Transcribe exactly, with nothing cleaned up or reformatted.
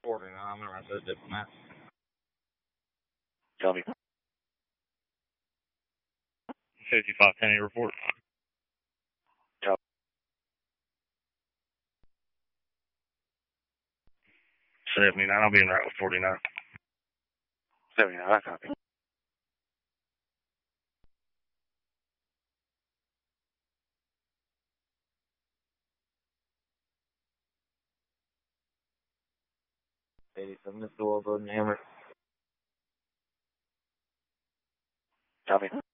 forty-nine, I'm gonna run to the diplomat. Copy. fifty-five ten report. Copy. seventy-nine, I'll be in route with forty-nine. seventy-nine, I copy. eighty-seven, this door, Road and Hammer. Copy.